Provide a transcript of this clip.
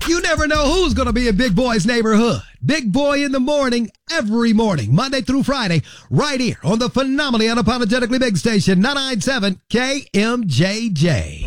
You never know who's going to be in Big Boy's neighborhood. Big Boy in the morning, every morning, Monday through Friday, right here on the phenomenally unapologetically big station, 997 KMJJ.